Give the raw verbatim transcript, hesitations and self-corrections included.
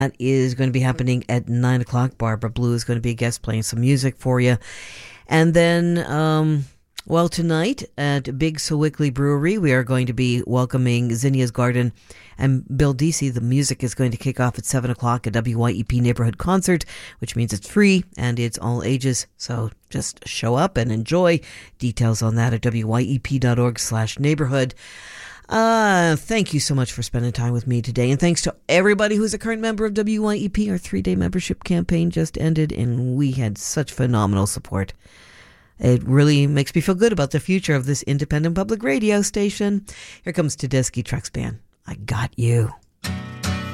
That is going to be happening at nine o'clock. Barbara Blue is going to be a guest playing some music for you. And then, um, well, tonight at Big Sewickley Brewery, we are going to be welcoming Zinnia's Garden and Bill Deasy. The music is going to kick off at seven o'clock at W Y E P Neighborhood Concert, which means it's free and it's all ages. So just show up and enjoy. Details on that at W Y E P dot org slash neighborhood. Uh, thank you so much for spending time with me today. And thanks to everybody who's a current member of W Y E P. Our three-day membership campaign just ended, and we had such phenomenal support. It really makes me feel good about the future of this independent public radio station. Here comes Tedeschi Trucks Band. I got you.